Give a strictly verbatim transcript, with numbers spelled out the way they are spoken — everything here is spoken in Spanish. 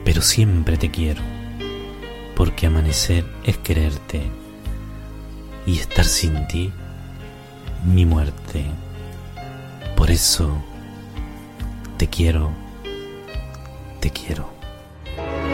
pero siempre te quiero, porque amanecer es quererte y estar sin ti, mi muerte. Por eso te quiero, te quiero.